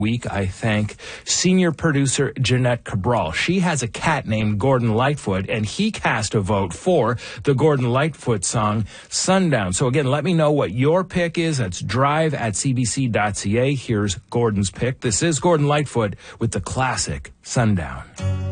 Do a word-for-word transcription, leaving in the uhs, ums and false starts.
week, I thank senior producer Jeanette Cabral. She has a cat named Gordon Lightfoot, and he cast a vote for the Gordon Lightfoot song, Sundown. So again, let me know what your pick is. That's drive at c b c dot c a. Here's Gordon's pick. This is Gordon Lightfoot with the classic Sundown.